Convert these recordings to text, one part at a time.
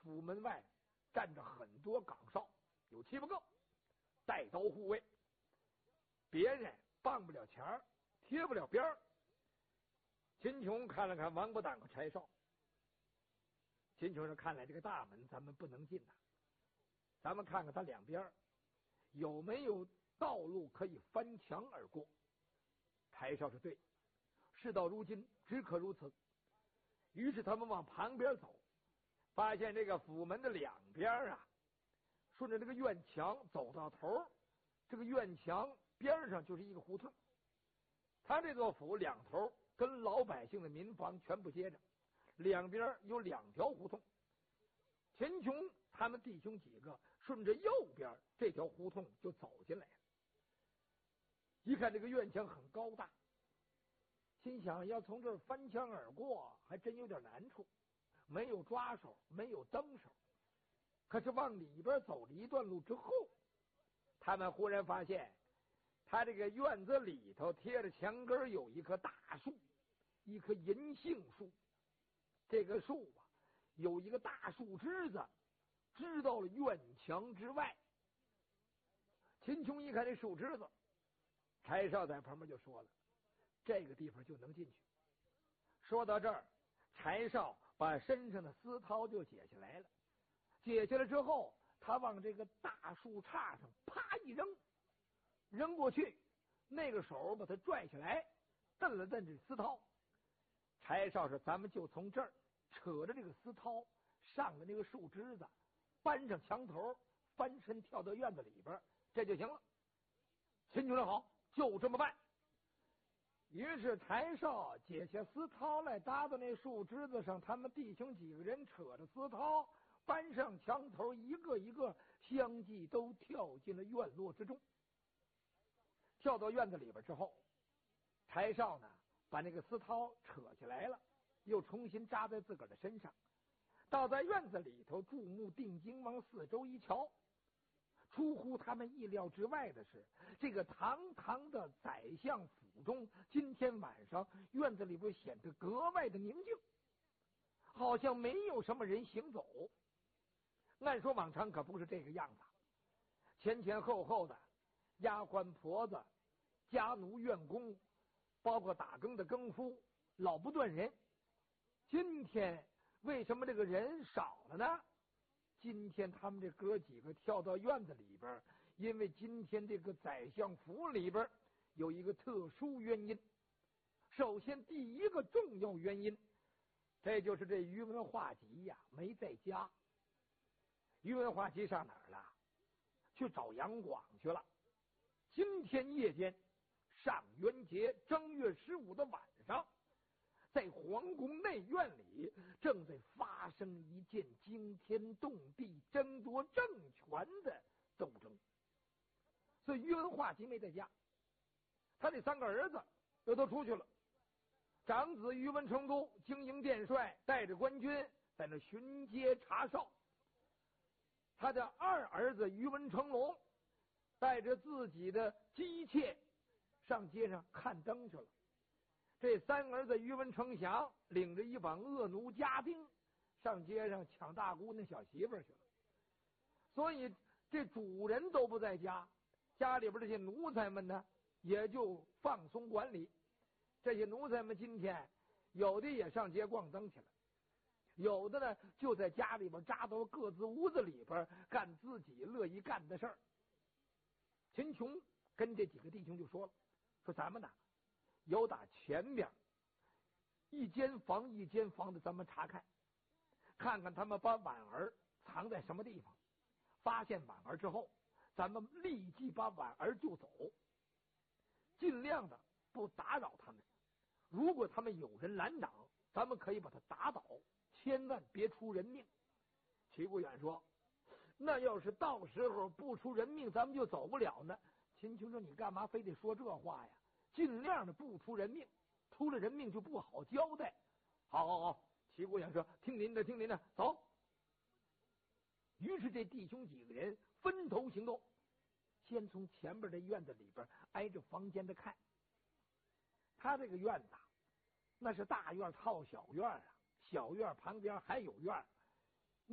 府门外站着很多岗哨，有7、8个，带刀护卫，别人傍不了前儿，贴不了边儿。秦琼看了看王八蛋和柴少，秦琼说：“看来这个大门咱们不能进呐，咱们看看他两边有没有道路可以翻墙而过。”柴少说：“对，事到如今只可如此。”于是他们往旁边走，发现这个府门的两边啊，顺着这个院墙走到头，这个院墙边上就是一个胡同。他这座府两头跟老百姓的民房全部接着，两边有2条胡同。秦琼他们弟兄几个顺着右边这条胡同就走进来了。一看这个院墙很高大，心想要从这儿翻墙而过还真有点难处，没有抓手，没有灯手。可是往里边走了一段路之后，他们忽然发现他这个院子里头贴着墙根有一棵大树，一棵银杏树。这个树啊，有一个大树枝子支到了院墙之外。秦琼一看这树枝子，柴少在旁边就说了：“这个地方就能进去。”说到这儿，柴少把身上的丝绦就解下来了。解下来之后，他往这个大树杈上啪一扔，扔过去，那个手把他拽下来，蹬了蹬这丝绦。柴少说：“咱们就从这儿扯着这个丝绦上的那个树枝子，搬上墙头，翻身跳到院子里边，这就行了。”秦琼说：“好，就这么办。”于是柴少解下丝绦来搭到那树枝子上，他们弟兄几个人扯着丝绦搬上墙头，一个一个相继都跳进了院落之中。跳到院子里边之后，柴少呢把那个丝绦扯下来了，又重新扎在自个儿的身上，倒在院子里头，注目定睛往四周一瞧。出乎他们意料之外的是，这个堂堂的宰相府中，今天晚上院子里边显得格外的宁静，好像没有什么人行走。按说往常可不是这个样子，前前后后的丫鬟婆子、家奴院工，包括打更的更夫，老不断人。今天为什么这个人少了呢？今天他们这哥几个跳到院子里边，因为今天这个宰相府里边有一个特殊原因。首先第一个重要原因，这就是这于文化及呀没在家。于文化及上哪儿了？去找杨广去了。今天夜间上元节正月15的晚上，在皇宫内院里正在发生一件惊天动地争夺政权的斗争，所以于文化及没在家，他这3个儿子又都出去了。长子于文成都经营殿帅，带着官军在那巡街查哨。他的2儿子于文成龙带着自己的姬妾上街上看灯去了。这3儿子于文成祥领着一帮恶奴家丁上街上抢大姑娘小媳妇去了。所以这主人都不在家，家里边这些奴才们呢也就放松管理。这些奴才们今天有的也上街逛灯去了，有的呢就在家里边扎到各自屋子里边干自己乐意干的事儿。秦琼跟这几个弟兄就说了，说咱们呢有打前面一间房一间房的咱们查看，看看他们把婉儿藏在什么地方。发现婉儿之后，咱们立即把婉儿救走，尽量的不打扰他们。如果他们有人拦挡，咱们可以把他打倒，千万别出人命。齐国远说，那要是到时候不出人命，咱们就走不了呢。秦琼说，你干嘛非得说这话呀？尽量的不出人命，出了人命就不好交代。好好好，齐国远说，听您的听您的，走。于是这弟兄几个人分头行动，先从前边的院子里边挨着房间的看。他这个院子那是大院套小院啊，小院旁边还有院，你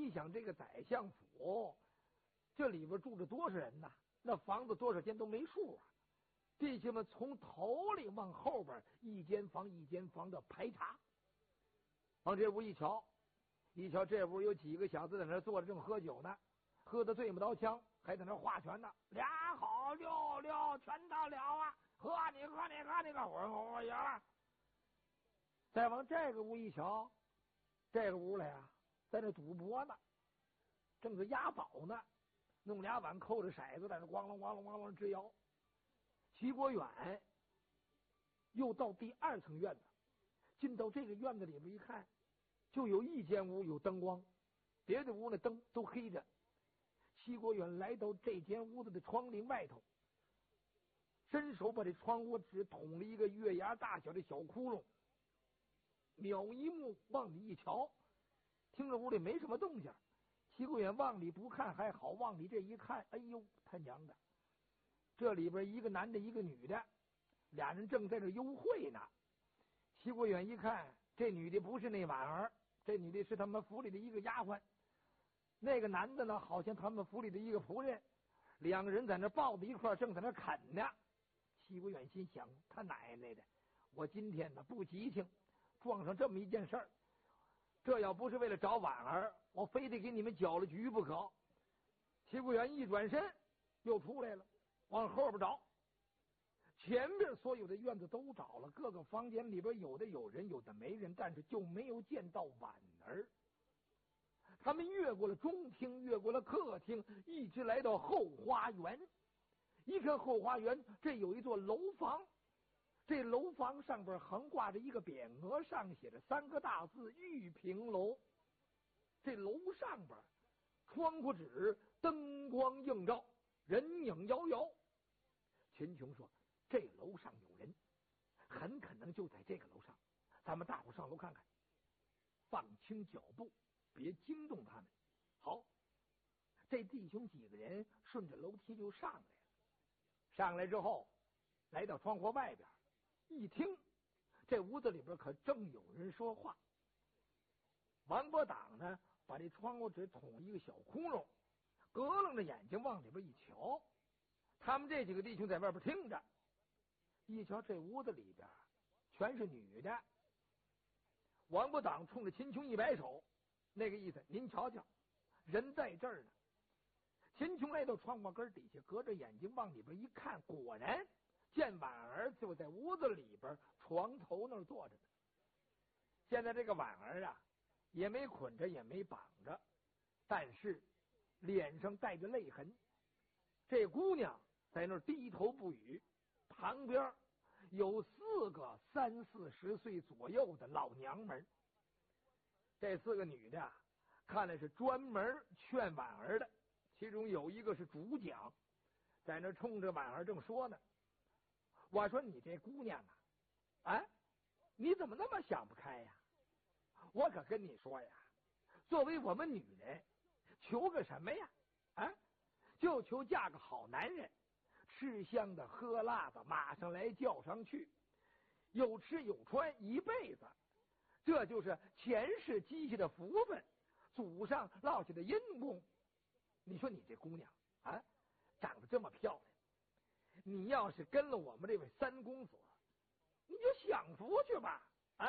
你想这个宰相府，这里边住着多少人呐？那房子多少间都没数啊！弟兄们从头里往后边一间房一间房的排查，往这屋一瞧，这屋有几个小子在那坐着正喝酒呢，喝得醉不着腔，还在那划拳呢。俩好六六全到了啊！喝你个火爷！再往这个屋一瞧，这个屋里啊，在那赌博呢，正是押宝呢，弄俩碗扣着骰子，在那咣啷咣啷咣啷直摇。齐国远又到第二层院子，进到这个院子里边一看，就有一间屋有灯光，别的屋的灯都黑着。齐国远来到这间屋子的窗棂外头，伸手把这窗户纸捅了一个月牙大小的小窟窿，瞄一目往里一瞧，听着屋里没什么动静。齐国远往里不看还好，往里这一看，哎呦他娘的，这里边一个男的一个女的，俩人正在这幽会呢。齐国远一看，这女的不是那婉儿，这女的是他们府里的一个丫鬟，那个男的呢好像他们府里的一个仆人，两个人在那抱在一块正在那啃呢。齐国远心想，他奶奶的，我今天呢不吉庆，撞上这么一件事儿，这要不是为了找婉儿，我非得给你们搅了局不可。齐国远一转身又出来了，往后边找，前边所有的院子都找了，各个房间里边有的有人有的没人，但是就没有见到婉儿。他们越过了中厅，越过了客厅，一直来到后花园。一看后花园，这有一座楼房，这楼房上边横挂着一个匾额，上写着3个大字玉屏楼。这楼上边窗户纸灯光映照，人影摇摇。秦琼说，这楼上有人，很可能就在这个楼上，咱们大伙上楼看看，放轻脚步，别惊动他们。好，这弟兄几个人顺着楼梯就上来了。上来之后，来到窗户外边，一听，这屋子里边可正有人说话。王伯党呢，把这窗户纸捅一个小窟窿，咯楞着眼睛往里边一瞧。他们这几个弟兄在外边听着，一瞧这屋子里边全是女的。王伯党冲着秦琼一摆手，那个意思，您瞧瞧，人在这儿呢。秦琼来到窗户根底下，隔着眼睛往里边一看，果然见婉儿就在屋子里边床头那儿坐着呢。现在这个婉儿啊，也没捆着也没绑着，但是脸上带着泪痕。这姑娘在那儿低头不语，旁边有4个30、40岁左右的老娘们。这4个女的看来是专门劝婉儿的，其中有一个是主讲，在那冲着婉儿正说呢。我说你这姑娘啊，你怎么那么想不开呀？我可跟你说呀，作为我们女人，求个什么呀？就求嫁个好男人，吃香的喝辣的，马上来叫上去，有吃有穿一辈子，这就是前世积下的福分，祖上落下的阴功。你说你这姑娘长得这么漂亮，你要是跟了我们这位3公子，你就享福去吧。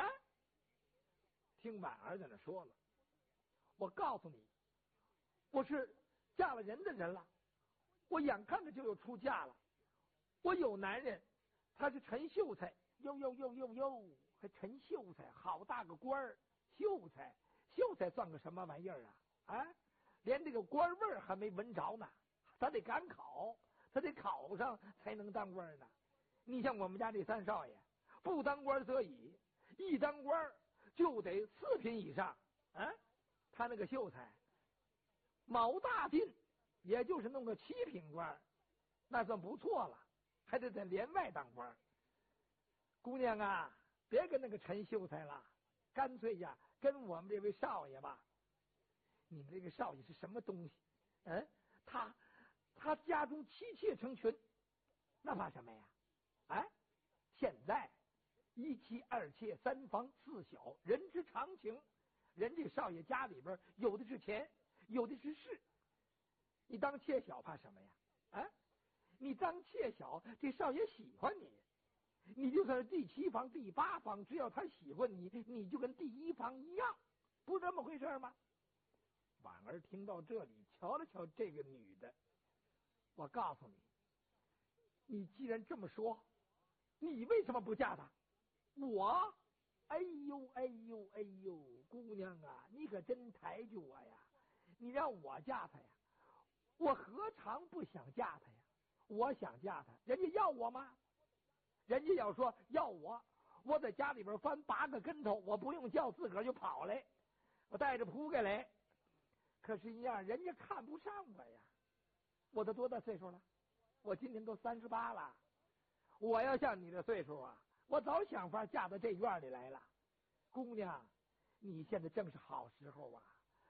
听婉儿在那说了，我告诉你，我是嫁了人的人了，我眼看着就要出嫁了，我有男人，他是陈秀才，哟，还陈秀才，好大个官儿，秀才算个什么玩意儿啊？连这个官位还没闻着呢，他得赶考，他得考上才能当官呢。你像我们家这3少爷，不当官则已，一当官就得4品以上。他那个秀才毛大进，也就是弄个7品官，那算不错了，还得在连外当官。姑娘啊，别跟那个陈秀才了，干脆呀跟我们这位少爷吧。你们这个少爷是什么东西？他家中妻妾成群，那怕什么呀？现在1妻2妾3房4小，人之常情。人这少爷家里边有的是钱， 有的是势。你当妾小怕什么呀？啊，你当妾小，这少爷喜欢你，你就算是第7房、第8房，只要他喜欢你，你就跟第1房一样，不是这么回事吗？婉儿听到这里，瞧了瞧这个女的，我告诉你，你既然这么说，你为什么不嫁他？我？哎呦哎呦哎呦，姑娘啊，你可真抬举我呀！你让我嫁他呀，我何尝不想嫁他呀？我想嫁他，人家要我吗？人家要说要我在家里边翻8个跟头，我不用叫，自个儿就跑来，我带着铺盖来。可是，一样人家看不上我呀。我都多大岁数了？我今年都38了。我要像你的岁数啊，我早想法嫁到这院里来了。姑娘，你现在正是好时候啊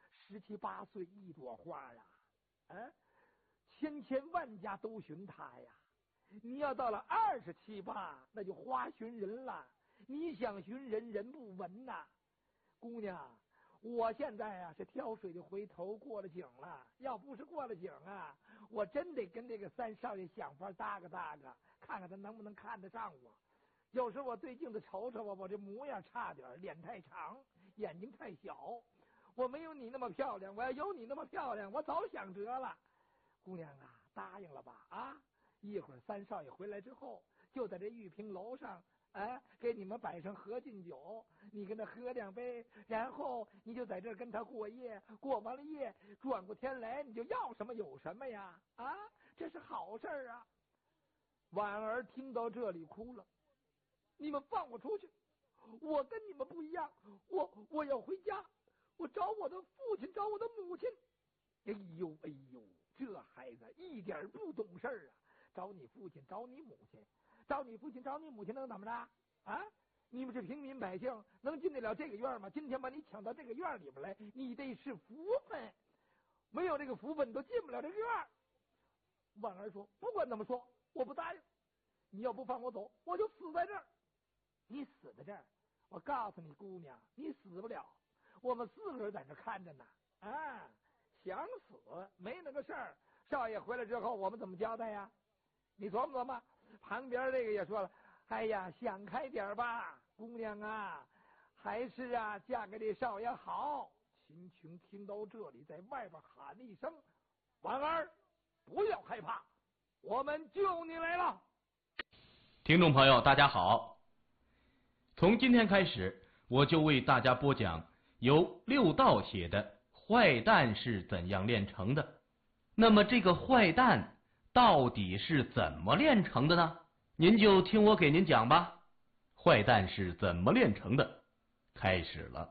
，17、18岁一朵花啊，千千万家都寻她呀。你要到了27、8，那就花寻人了。你想寻人，人不闻呐。姑娘，我现在啊是挑水的回头过了井了。要不是过了井啊，我真得跟这个3少爷想法搭个，看看他能不能看得上我。有时候我对镜子瞅瞅我这模样差点，脸太长，眼睛太小。我没有你那么漂亮，我要有你那么漂亮，我早想辙了。姑娘啊，答应了吧？啊，一会儿3少爷回来之后，就在这玉屏楼上，给你们摆上合卺酒，你跟他喝2杯，然后你就在这儿跟他过夜，过完了夜，转过天来，你就要什么有什么呀？啊，这是好事啊！婉儿听到这里哭了。你们放我出去，我跟你们不一样，我要回家，我找我的父亲，找我的母亲。哎呦哎呦，这孩子一点不懂事啊！找你父亲，找你母亲，找你父亲，找你母亲能怎么着啊？你们是平民百姓，能进得了这个院吗？今天把你抢到这个院里边来，你得是福分，没有这个福分，你都进不了这个院。婉儿说：“不管怎么说，我不答应。你要不放我走，我就死在这儿。你死在这儿，我告诉你姑娘，你死不了，我们4个人在这看着呢。啊，想死没那个事儿。少爷回来之后，我们怎么交代呀？你琢磨琢磨。旁边这个也说了，哎呀，想开点吧，姑娘啊，还是啊嫁给这少爷好。秦琼听到这里，在外边喊了一声：“婉儿，不要害怕，我们救你来了。” 听众朋友，大家好。从今天开始，我就为大家播讲由6道写的《坏蛋是怎样炼成的》。那么这个坏蛋到底是怎么炼成的呢？您就听我给您讲吧。坏蛋是怎么炼成的？开始了。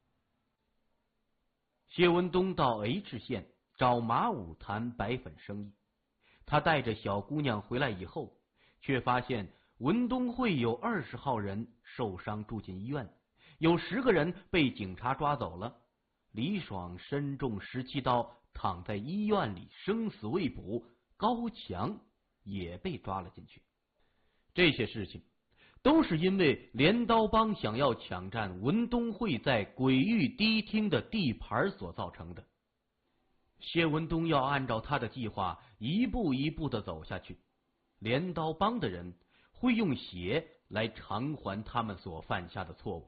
谢文东到 H 县找马武谈白粉生意，他带着小姑娘回来以后，却发现文东会有20号人受伤住进医院，有10个人被警察抓走了。李爽身中17刀，躺在医院里生死未卜，高强也被抓了进去。这些事情都是因为镰刀帮想要抢占文东会在鬼域迪厅的地盘所造成的。谢文东要按照他的计划一步一步的走下去，镰刀帮的人会用血来偿还他们所犯下的错误。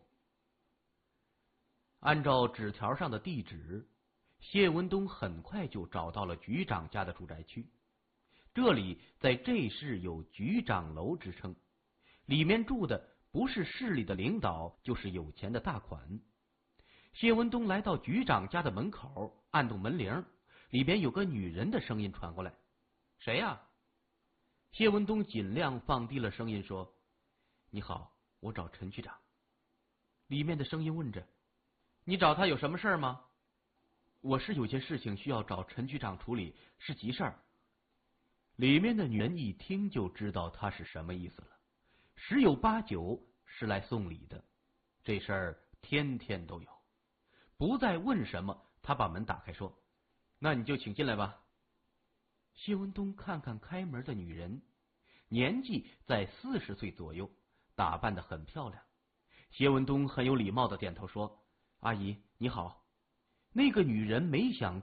按照纸条上的地址，谢文东很快就找到了局长家的住宅区。这里在这市有局长楼之称，里面住的不是市里的领导，就是有钱的大款。谢文东来到局长家的门口，按动门铃，里边有个女人的声音传过来：“谁呀？”谢文东尽量放低了声音说：“你好，我找陈局长。”里面的声音问着：“你找他有什么事吗？”“我是有些事情需要找陈局长处理，是急事儿。”里面的女人一听就知道他是什么意思了，10有8九是来送礼的，这事儿天天都有。不再问什么，他把门打开说：“那你就请进来吧。”谢文东看看开门的女人，年纪在40岁左右，打扮得很漂亮。谢文东很有礼貌的点头说：“阿姨你好。”那个女人没想